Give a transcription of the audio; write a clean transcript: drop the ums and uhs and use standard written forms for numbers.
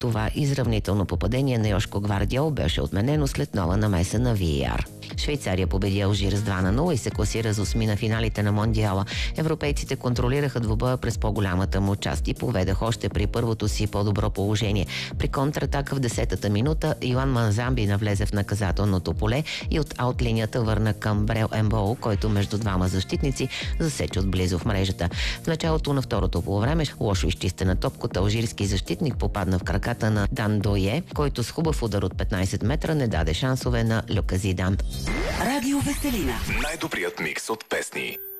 Това изравнително попадение на Йошко Гвардиол беше отменено след нова намеса на VAR. Швейцария победи Алжир с 2-0 и се класира за осми на финалите на Мондиала. Европейците контролираха двубоя през по-голямата му част и поведаха още при първото си по-добро положение. При контратака в 10-та минута Йоан Манзамби навлезе в наказателното поле и от аутлинията върна към Брел Ембоу, който между двама защитници засече отблизо в мрежата. В началото на второто полувреме лошо изчистена топката алжирски защитник попадна в краката на Дан Дое, който с хубав удар от 15 метра не даде шансове на Люка Зидан. Радио Веселина. Най-добрият микс от песни.